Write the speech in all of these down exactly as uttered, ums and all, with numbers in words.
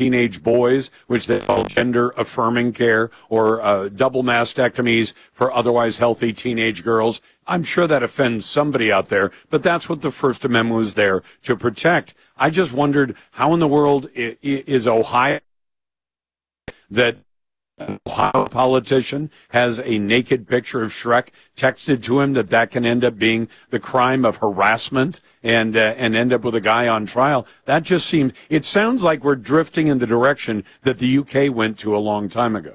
teenage boys, which they call gender-affirming care, or uh, double mastectomies for otherwise healthy teenage girls. I'm sure that offends somebody out there, but that's what the First Amendment was there to protect. I just wondered how in the world is Ohio that an Ohio politician has a naked picture of Shrek texted to him, that that can end up being the crime of harassment and uh, and end up with a guy on trial. That just seems, it sounds like we're drifting in the direction that the U K went to a long time ago.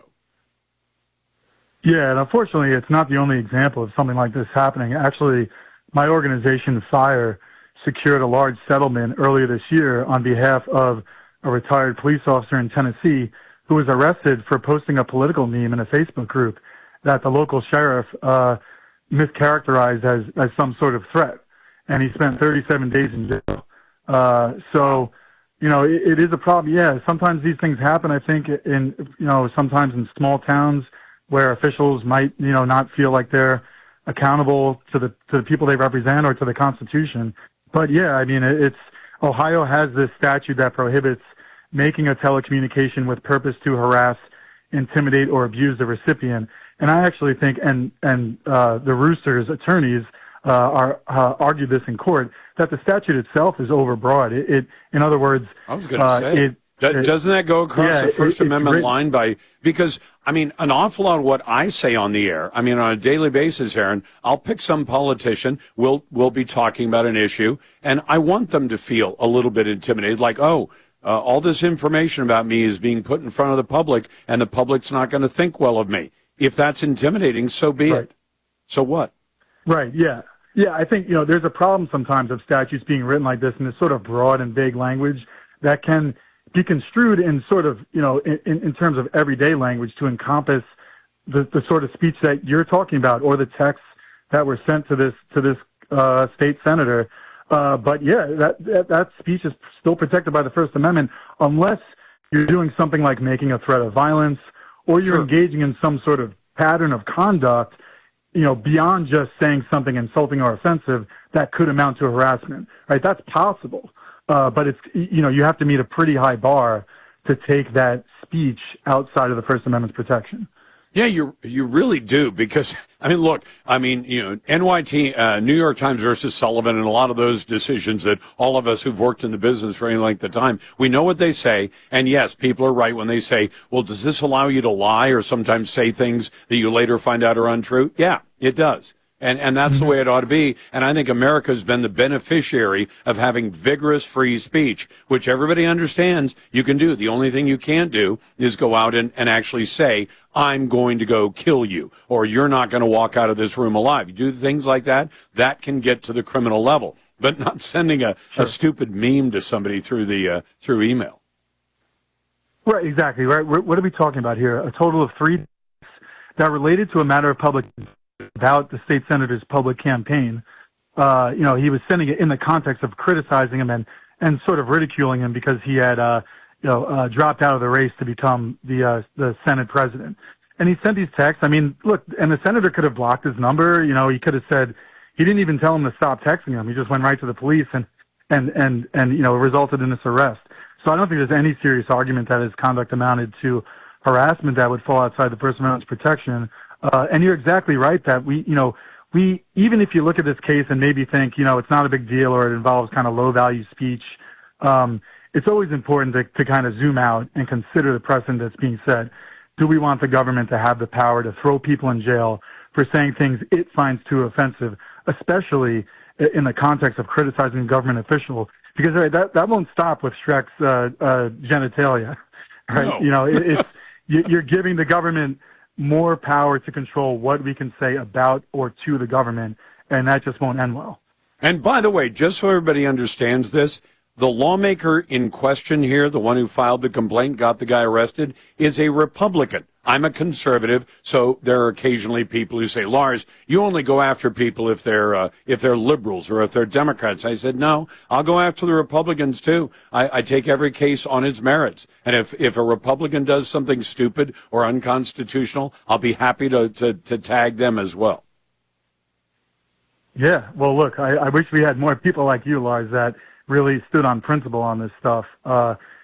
Yeah, and unfortunately, it's not the only example of something like this happening. Actually, my organization, FIRE, secured a large settlement earlier this year on behalf of a retired police officer in Tennessee who was arrested for posting a political meme in a Facebook group that the local sheriff uh, mischaracterized as, as some sort of threat. And he spent thirty-seven days in jail. Uh, so, you know, it, it is a problem. Yeah, sometimes these things happen, I think, in, you know, sometimes in small towns where officials might, you know, not feel like they're accountable to the to the people they represent or to the Constitution. But yeah, I mean, it's Ohio has this statute that prohibits making a telecommunication with purpose to harass, intimidate, or abuse the recipient. And I actually think, and and uh, the Roosters attorneys uh, are uh, argued this in court, that the statute itself is overbroad. It, it in other words, I was going to uh, say. It, Do- Doesn't that go across yeah, the First it, Amendment written, line by, because, I mean, an awful lot of what I say on the air, I mean, on a daily basis, Aaron, I'll pick some politician, we'll, we'll be talking about an issue, and I want them to feel a little bit intimidated, like, oh, uh, all this information about me is being put in front of the public, and the public's not going to think well of me. If that's intimidating, so be right. it. So what? Right, yeah. Yeah, I think, you know, there's a problem sometimes of statutes being written like this in this sort of broad and vague language that can be construed in sort of, you know, in, in terms of everyday language to encompass the, the sort of speech that you're talking about or the texts that were sent to this to this uh, state senator. Uh, but yeah, that, that that speech is still protected by the First Amendment unless you're doing something like making a threat of violence or you're Sure. engaging in some sort of pattern of conduct, you know, beyond just saying something insulting or offensive that could amount to harassment. Right? That's possible. Uh, but it's, you know, you have to meet a pretty high bar to take that speech outside of the First Amendment's protection. Yeah, you you really do, because, I mean, look, I mean, you know, N Y T, uh, New York Times versus Sullivan, and a lot of those decisions that all of us who've worked in the business for any length of time, we know what they say, and yes, people are right when they say, well, does this allow you to lie or sometimes say things that you later find out are untrue? Yeah, it does. And and that's the way it ought to be. And I think America's been the beneficiary of having vigorous free speech, which everybody understands you can do. The only thing you can't do is go out and, and actually say, I'm going to go kill you, or you're not going to walk out of this room alive. You do things like that, that can get to the criminal level. But not sending a, Sure. a stupid meme to somebody through the uh, through email. Right, exactly. Right. We're, what are we talking about here? A total of three that related to a matter of public about the state senator's public campaign. Uh, you know, he was sending it in the context of criticizing him and, and sort of ridiculing him because he had, uh, you know, uh, dropped out of the race to become the, uh, the Senate president. And he sent these texts. I mean, look, and the senator could have blocked his number. You know, he could have said, he didn't even tell him to stop texting him. He just went right to the police and, and, and, and, you know, resulted in this arrest. So I don't think there's any serious argument that his conduct amounted to harassment that would fall outside the First Amendment's protection. Uh, and you're exactly right that we, you know, we, even if you look at this case and maybe think, you know, it's not a big deal or it involves kind of low value speech, um, it's always important to, to kind of zoom out and consider the precedent that's being set. Do we want the government to have the power to throw people in jail for saying things it finds too offensive, especially in the context of criticizing a government official? Because right, that, that won't stop with Shrek's uh, uh, genitalia, right? No. You know, it, it's, you, you're giving the government more power to control what we can say about or to the government, and that just won't end well. And by the way, just so everybody understands this, the lawmaker in question here, the one who filed the complaint, got the guy arrested, is a Republican. I'm a conservative, so there are occasionally people who say, Lars, you only go after people if they're uh, if they're liberals or if they're Democrats. I said, no, I'll go after the Republicans too. I, I take every case on its merits. And if, if a Republican does something stupid or unconstitutional, I'll be happy to, to, to tag them as well. Yeah, well, look, I, I wish we had more people like you, Lars, that really stood on principle on this stuff. Uh,